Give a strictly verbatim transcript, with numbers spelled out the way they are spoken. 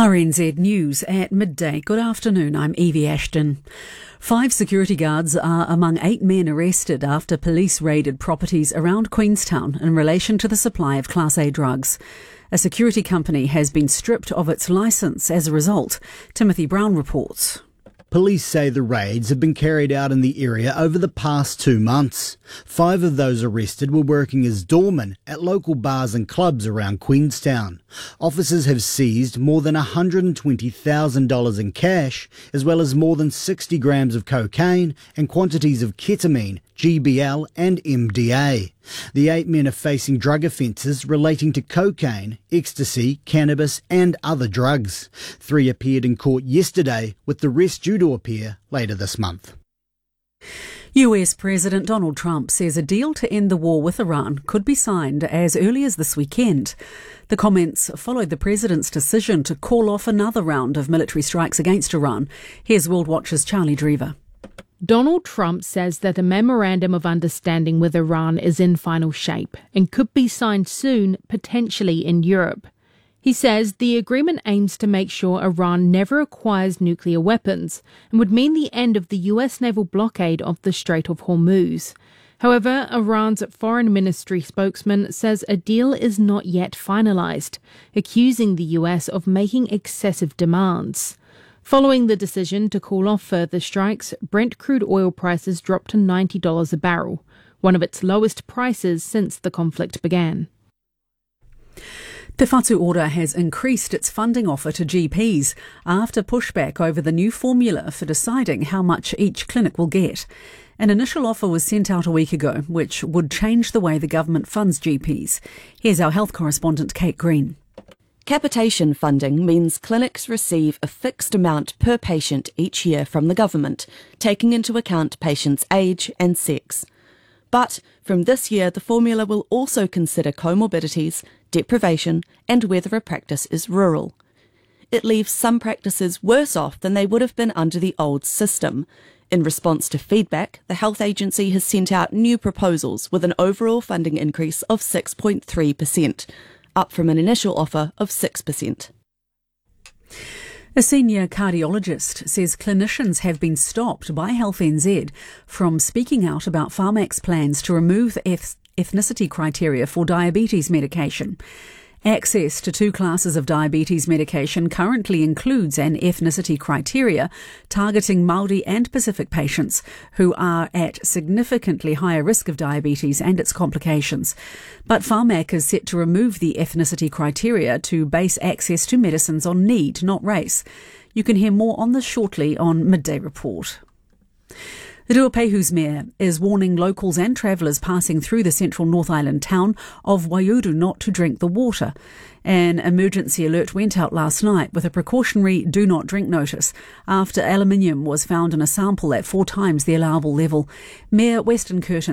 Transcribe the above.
R N Z News at midday. Good afternoon, I'm Evie Ashton. Five security guards are among eight men arrested after police raided properties around Queenstown in relation to the supply of Class A drugs. A security company has been stripped of its licence as a result. Timothy Brown reports. Police say the raids have been carried out in the area over the past two months. Five of those arrested were working as doormen at local bars and clubs around Queenstown. Officers have seized more than one hundred twenty thousand dollars in cash, as well as more than sixty grams of cocaine and quantities of ketamine, G B L and M D A. The eight men are facing drug offences relating to cocaine, ecstasy, cannabis and other drugs. Three appeared in court yesterday, with the rest due to appear later this month. U S President Donald Trump says a deal to end the war with Iran could be signed as early as this weekend. The comments followed the president's decision to call off another round of military strikes against Iran. Here's World Watch's Charlie Drever. Donald Trump says that a memorandum of understanding with Iran is in final shape and could be signed soon, potentially in Europe. He says the agreement aims to make sure Iran never acquires nuclear weapons and would mean the end of the U S naval blockade of the Strait of Hormuz. However, Iran's foreign ministry spokesman says a deal is not yet finalised, accusing the U S of making excessive demands. Following the decision to call off further strikes, Brent crude oil prices dropped to ninety dollars a barrel, one of its lowest prices since the conflict began. Te Whatu Ora has increased its funding offer to G Ps after pushback over the new formula for deciding how much each clinic will get. An initial offer was sent out a week ago, which would change the way the government funds G Ps. Here's our health correspondent, Kate Green. Capitation funding means clinics receive a fixed amount per patient each year from the government, taking into account patients' age and sex. But from this year, the formula will also consider comorbidities, deprivation, and whether a practice is rural. It leaves some practices worse off than they would have been under the old system. In response to feedback, the health agency has sent out new proposals with an overall funding increase of six point three percent. Up from an initial offer of six percent. A senior cardiologist says clinicians have been stopped by Health N Z from speaking out about Pharmac's plans to remove eth- ethnicity criteria for diabetes medication. Access to two classes of diabetes medication currently includes an ethnicity criteria targeting Māori and Pacific patients who are at significantly higher risk of diabetes and its complications. But Pharmac is set to remove the ethnicity criteria to base access to medicines on need, not race. You can hear more on this shortly on Midday Report. The Ruapehu's mayor is warning locals and travellers passing through the central North Island town of Waiuru not to drink the water. An emergency alert went out last night with a precautionary do not drink notice after aluminium was found in a sample at four times the allowable level. Mayor Weston Curtin